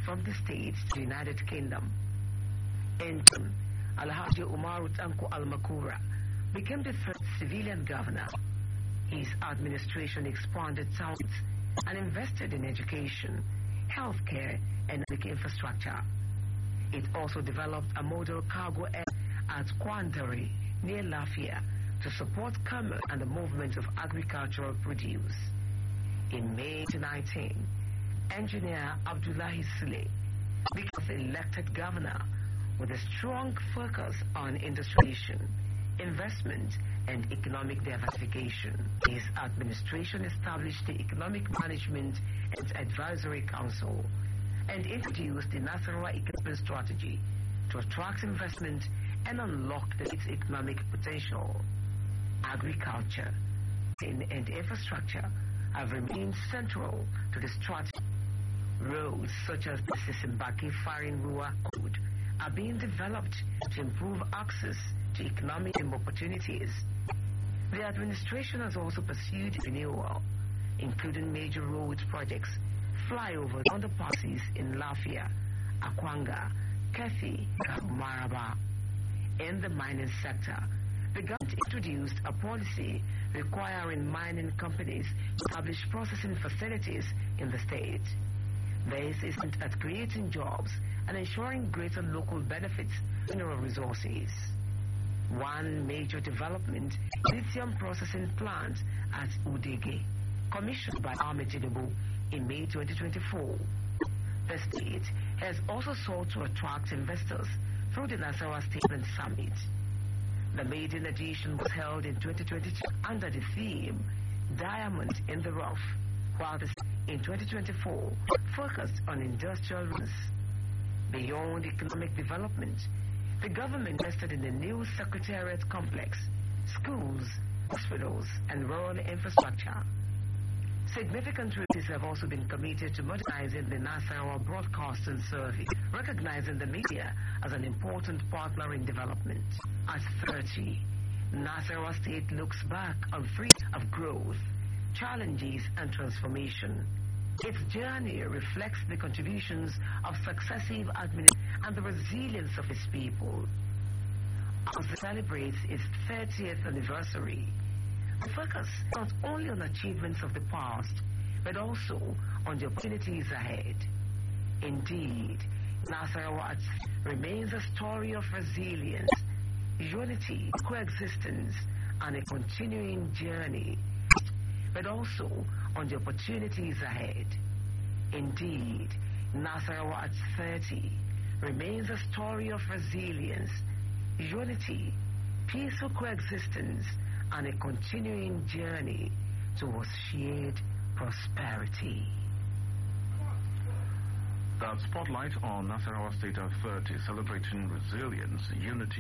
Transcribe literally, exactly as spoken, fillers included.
from the States to the United Kingdom. In turn, Alhaji Umaru Tanko Al-Makura became the third civilian governor. His administration expanded towns and invested in education, healthcare, and public infrastructure. It also developed a model cargo air at Kwandari near Lafia to support commerce and the movement of agricultural produce. In May twenty nineteen, engineer Abdullahi Sule became elected governor with a strong focus on industrialization, investment, and economic diversification. His administration established the Economic Management and Advisory Council and introduced the Nasarawa Economic Strategy to attract investment and unlock its economic potential. Agriculture and infrastructure have remained central to the strategy. Roads such as the Sisimbaki Farin-Rua Road are being developed to improve access to economic opportunities. The administration has also pursued renewal, including major road projects, flyovers, underpasses in Lafia, Akwanga, Kefi, and Maraba. In the mining sector, the government introduced a policy requiring mining companies to establish processing facilities in the state. This is aimed at creating jobs and ensuring greater local benefits to mineral resources. One major development is lithium processing plant at Udege, commissioned by Ahmed Tinubu in May twenty twenty-four. The state has also sought to attract investors through the Nasarawa Statement Summit. The maiden edition was held in twenty twenty-two under the theme Diamond in the Rough, while the in twenty twenty-four focused on industrial runs. Beyond economic development, the government invested in the new Secretariat complex, schools, hospitals, and rural infrastructure. Significant resources have also been committed to modernizing the Nasarawa Broadcasting Service, recognizing the media as an important partner in development. At thirty, Nasarawa State looks back on three years of growth, challenges, and transformation. Its journey reflects the contributions of successive administrations and the resilience of its people. As it celebrates its thirtieth anniversary, the focus not only on achievements of the past, but also on the opportunities ahead. Indeed, Nasarawa remains a story of resilience, unity, coexistence, and a continuing journey, but also on the opportunities ahead. Indeed, Nasarawa at thirty remains a story of resilience, unity, peaceful coexistence, and a continuing journey towards shared prosperity. That spotlight on Nasarawa State at thirty, celebrating resilience, unity,